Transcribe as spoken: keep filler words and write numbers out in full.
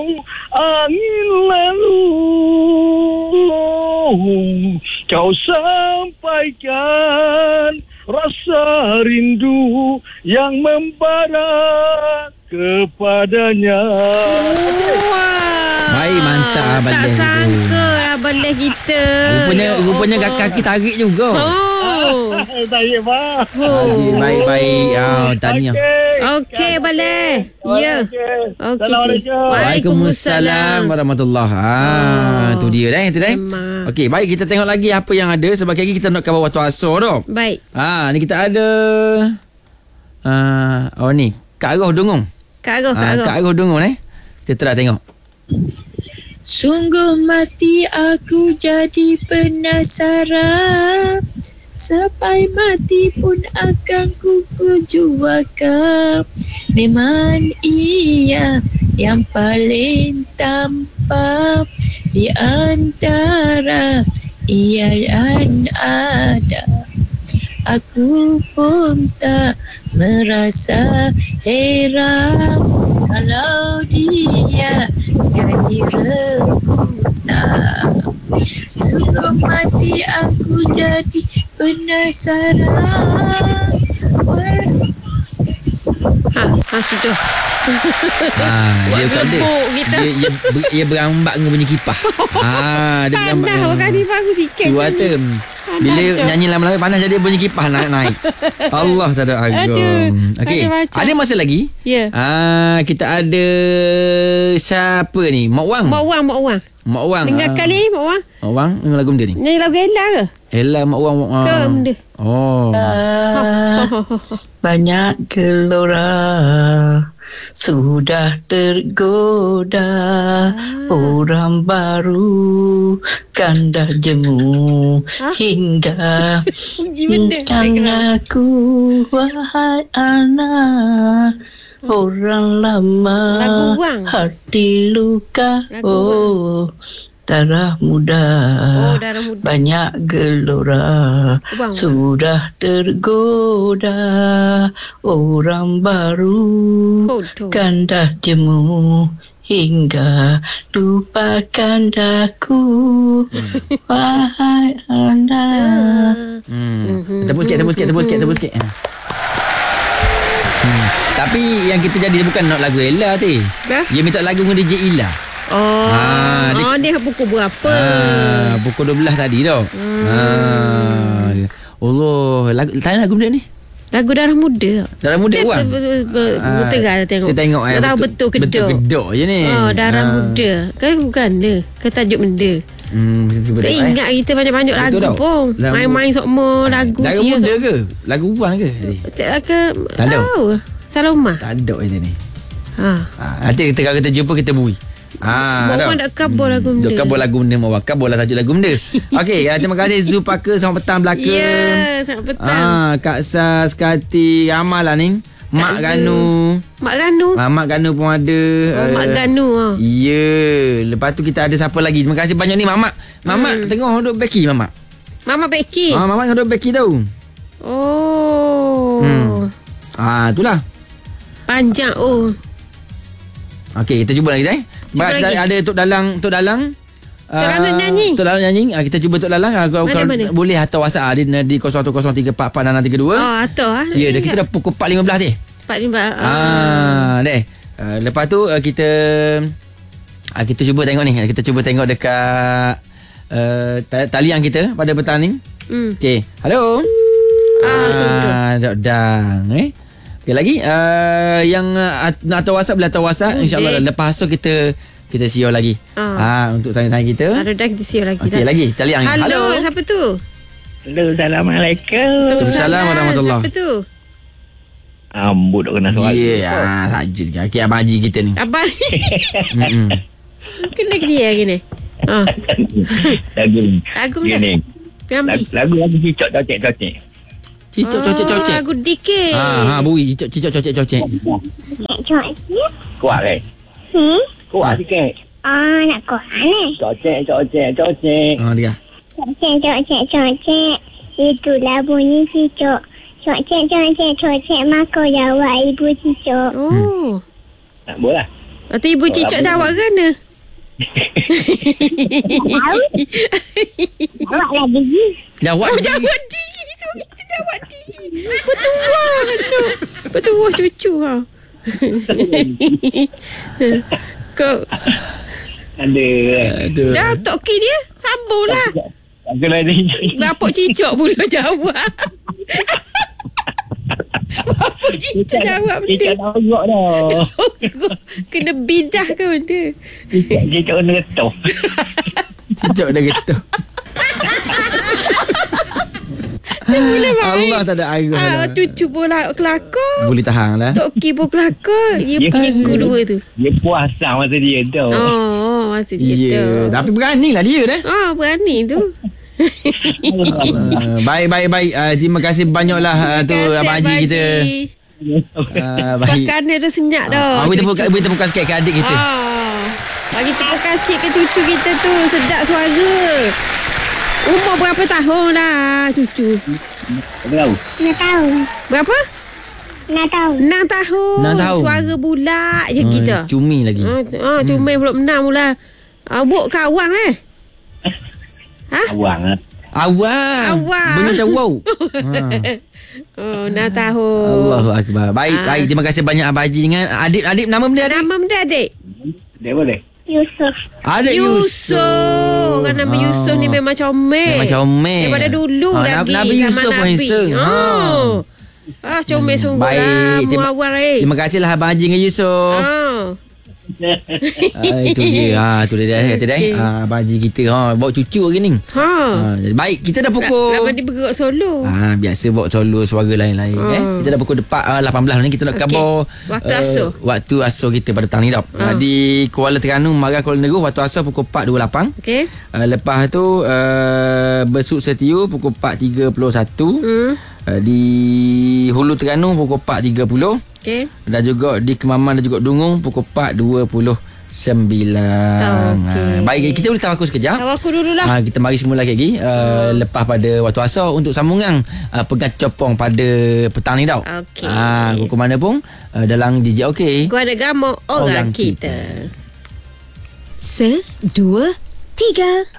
angin lalu. Kau sampaikan rasa rindu yang membara kepadanya. Baik, mantap Abang Tak Les tu. sangka Abang Les kita. Rupanya, Ya rupanya Allah. kaki tarik juga. Oh. Baik, Pak. Okey, baik-baik. Ah, tahniah. Okey, Abang Les. Ya. Okey. Assalamualaikum. Waalaikumsalam warahmatullahi. Ah, tu dia dah, tu dah. Memang. Okey, baik, kita tengok lagi apa yang ada sebab lagi kita nak cover waktu asar tu. Baik. Ah, ni kita ada ah, oh ni, Kak Aroh Dungung. Kak Aroh, Kak Ah, Aroh. Kak Aroh Dungung eh. Kita try tengok. Sungguh mati aku jadi penasaran, sampai mati pun akan ku perjuangkan. Memang ia yang paling tampan di antara ia yang ada. Aku pun tak merasa heran kalau dia jadi rebutan. Sungguh mati aku jadi penasaran. Ha, ha sudah. Ah, dia Buat tak ada. gebuk kita. Dia, dia, ber- dia berambak dengan bunyi kipas. Ah, dia berambak. Panas makan ni Pak, aku sikit. Dua term. Bila Panas, nyanyi lama-lama panas jadi bunyi kipas naik-naik. Allah tak ada Aduh, agung. Okey, macam-macam. ada masa lagi? Ya. Ah, kita ada siapa ni? Mak Wang. Mak Wang, Mak Wang. Mak Wang. Dengar ah. kali Mak Wang. Mak Wang ni lagu dia ni. Nyanyi lagu Ella ke? Ella Mak Wang. ah. Ke benda? Oh. Banyak gelora sudah tergoda, orang baru kanda jemu hingga kan aku wahai anak orang lama Lagu Wang. hati luka. Lagu Oh darah muda, Oh, darah muda. banyak gelora Wang. sudah tergoda, orang baru Oh, tu. kanda jemu hingga lupakan daku. Wahai anak. Hmm. Tepuk sikit, tepuk sikit, tepuk sikit, tepuk sikit. Hmm. Tapi yang kita jadi bukan nak lagu Ella tu. Dah? Dia minta lagu dengan D J Ella. Oh, Ah, dia- oh, dia pukul berapa? Ah, pukul dua belas tadi tau. Hmm. Ah. Allah, lagu tanya lagu dia ni. Lagu darah muda. Darah muda Cik, Wang. ber- ber- Ah, Bertegar tengok. Kita tengok eh. Tak tahu betul kedok. Betul kedok je ni. Oh, darah Ah. muda. Kan bukan dia. Kan tajuk benda. Hmm, cuba Tak tengok, eh. ingat kita banyak-banyak Betul lagu tau. pun. Lagu- Main-main sokmo lagu Darah sia muda sok- ke? Lagu Wang ke? tadi? Tak ke Tak ada. tahu. Salomah. Tak ada je ni. Ha. Ah, nanti kita kalau kita jumpa kita bui. Ah, Mak Wan nak kabur lagu benda. Dok kabur lagu benda Mak Wan. Kabur lah tajuk lagu benda. Okey, ah, terima kasih Zulpaka selamat petang belaka. Ya, selamat petang. Ah, Kak Sas, Kati, Amal lah ni. Mak Zu. Ganu. Mak Ganu. Ah, Mak Ganu pun ada. Oh, Mak Ah, Ganu. Ha. Ya, lepas tu kita ada siapa lagi? Terima kasih banyak ni Mamak. Mamak Hmm. tengok duduk Becky Mamak. Mama Becky. Ah, Mamak duduk Becky tau. Oh. Hmm. Ah, itulah. Panjang. Oh. Okey, kita cuba lagi eh. Cuba Baik, lagi. ada Tok Dalang, Tok Dalang. Tok Dalang nyanyi? Tok Dalang nyanyi. Ah, kita cuba Tok Dalang. Ah, kalau, Mana, kalau mana? boleh hantar WhatsApp ah, di, di kosong satu kosong tiga empat empat enam tiga dua. Oh, atau ah. Ya, dah kita dah pukul empat lima belas ni. Empat lima. Ah, deh. Uh, lepas tu uh, kita uh, kita cuba tengok ni. Kita cuba tengok dekat uh, talian kita pada petang ni. Hmm. Okey. Hello. Ah, sudah. Ah, dah dah. Eh. Okey lagi uh, yang uh, nak hantar WhatsApp boleh hantar WhatsApp. Boleh. InsyaAllah lepas tu kita kita siar lagi. Ah. Ah, untuk sayang-sayang kita. Ada dah kita siap lagi. Okey dah. lagi talian. Hello, siapa tu? Hello, Assalamualaikum. Waalaikumsalam warahmatullahi. Siapa tu? Ambut tak kena soal. Ya, yeah, saja dia. Okey abang haji kita ni. Abang. Hmm. Kena dia gini. Ha. Lagu ni. Lagu Dia mana? ni. Piramli. Lagu lagu cicak cocek cocek. Cicok cocek cocek. Lagu D K. Ha ha bui cicok cicok cocek cocek. Kuat ke? Hmm? Kuat Ah. sikit. Ah, nak Quran ni. Cocek cocek cocek. Ha dia. Cocek, cocek, cocek. Itulah bunyi cicak. Cocek, cocek, cocek. Maka jawab ibu cicak. Oh. Nak bola. Atau ibu cicak jawab ke mana? Tahu. Jawab lagi. Jawab Oh, je. jawab diri. Semua kita jawab diri. Betul anak. Betul cucu ha. Kau Ada. Aduh. dah tok okey dia. Sambung lah. Aku lah ada hijau. Bapak cicak pula jawab. Bapak cicak jawab Cicak benda. tak tengok dah. Kena bidah ke benda. Cicak cicak kena ketuk. Cicak dah getuh. Allah tak ada air. Ah, cucu pula kelakar. Boleh tahan lah. Tok Okey pun kelakar. Dia Ya. punya kedua tu. Dia puasa masa dia tu. Oh, masa dia Ya, tu. tapi berani lah dia dah. Ah, berani tu. Uh, baik, baik, baik. Uh, terima kasih banyaklah uh, tu Abang Haji kita. Uh, baik. Makanan dah senyap dah. Ah, beri tepuk beri tepuk sikit ke adik kita. Ah, bagi tepukan sikit ke cucu kita tu. Sedap suara. Umur berapa tahun dah cucu? Tak tahu. Nak tahu. Berapa? Nak tahu. enam tahun. enam tahun. Suara bulat je Ah, kita. Cumi lagi. Ah, ah cuma hmm. belum enam pula. Ah, buk ke awang eh? Ha? Awang lah. Awang. Awang. Bunyi macam wow. Ha. Oh, enam tahun. Allahu akbar. Baik, Ah. baik. Terima kasih banyak Abang Haji dengan adik adik nama benda adik. Nama benda adik? Dia boleh. Yusuf. Adik Yusuf. Yusuf. Kan nama Ah. Yusuf ni memang comel. Memang comel. Daripada dulu Ah, lagi. Nabi zaman Yusuf pun Nabi. handsome. Oh. Ah, comel sungguh lah. Baik. Terima, Muawar eh. terima kasihlah Abang Haji dengan Yusuf. Ah. Ah, itu je. Ha, tu dia dah kata dah. Okey. Ha, Abang Haji kita ha bawa cucu hari ni. Ha. Ha, baik, kita dah pukul Lama dia bergerak solo. Ah, biasa bawa solo suara lain-lain Ah. eh. Kita dah pukul depan uh, lapan belas ni kita nak Okey. khabar Waktu uh, asuh. Waktu asuh kita pada petang ni dah. Ah. Uh, di Kuala Terengganu, Marang Kuala Negeri waktu asuh pukul empat dua puluh lapan. Okey. Uh, lepas tu uh, Besut Setiu pukul empat tiga puluh satu. Hmm. Uh, di Hulu Terengganu pukul empat tiga puluh. Okey. Dan juga di Kemaman dan juga Dungung pukul empat dua puluh sembilan. Okey. Ah, baik, kita boleh tahu sekejap. Tahu aku dulu lah. Ha, kita mari semula lagi uh, lepas pada waktu asar untuk sambungan uh, pegang copong pada petang ni tau. Okey. Ha, ke mana pun uh, dalam D J okey. Gua ada gamuk orang, Orang kita. kita. Se, dua, tiga.